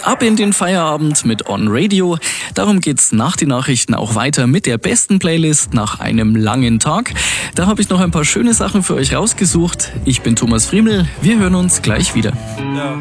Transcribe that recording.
Ab in den Feierabend mit On Radio. Darum geht's nach den Nachrichten auch weiter mit der besten Playlist nach einem langen Tag. Da habe ich noch ein paar schöne Sachen für euch rausgesucht. Ich bin Thomas Friemel. Wir hören uns gleich wieder. Ja.